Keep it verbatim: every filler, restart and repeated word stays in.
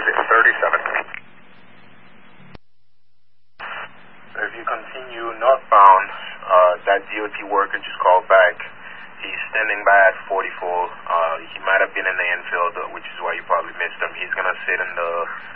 exit thirty-seven. If you continue northbound, uh, that D O T worker just called back. He's standing by at forty-four. Uh, he might have been in the infield, which is why you probably missed him. He's going to sit in the